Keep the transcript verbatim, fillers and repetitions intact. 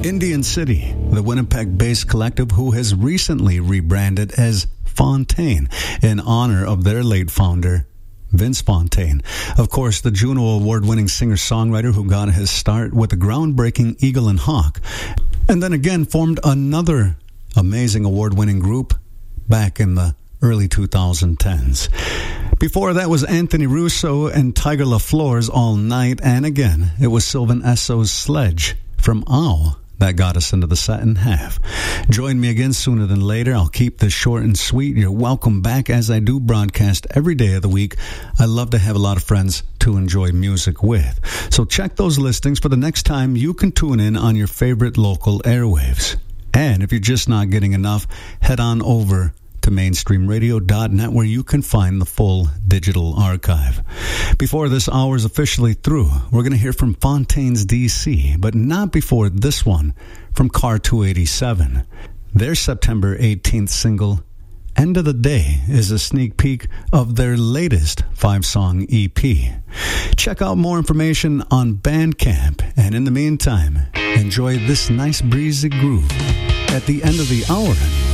Indian City, the Winnipeg-based collective who has recently rebranded as Fontaine in honor of their late founder, Vince Fontaine. Of course, the Juno Award-winning singer-songwriter who got his start with the groundbreaking Eagle and Hawk, and then again formed another amazing award-winning group back in the early twenty tens. Before that was Anthony Russo and Tiger LaFleur's All Night, and again, it was Sylvan Esso's Sledge from Ow that got us into the second half. Join me again sooner than later. I'll keep this short and sweet. You're welcome back, as I do broadcast every day of the week. I love to have a lot of friends to enjoy music with. So check those listings for the next time you can tune in on your favorite local airwaves. And if you're just not getting enough, head on over to mainstream radio dot net where you can find the full digital archive. Before this hour is officially through, we're going to hear from Fontaine's D C, but not before this one from Car two eighty-seven. Their September eighteenth single, End of the Day, is a sneak peek of their latest five-song E P. Check out more information on Bandcamp, and in the meantime, enjoy this nice breezy groove at the end of the hour.